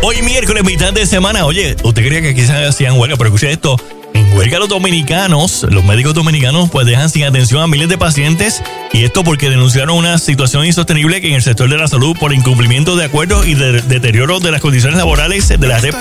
Hoy miércoles, mitad de semana. Oye, usted creía que quizás hacían huelga, pero escuche esto. En huelga los médicos dominicanos, pues dejan sin atención a miles de pacientes. Y esto porque denunciaron una situación insostenible que en el sector de la salud por incumplimiento de acuerdos y de deterioro de las condiciones laborales de la red